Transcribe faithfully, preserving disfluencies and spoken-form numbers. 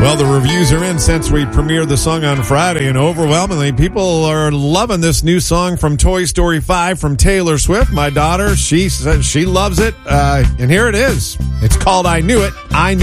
Well, the reviews are in since we premiered the song on Friday, and overwhelmingly, people are loving this new song from Toy Story five from Taylor Swift. My daughter, she says she loves it, uh, and here it is. It's called I Knew It. I Knew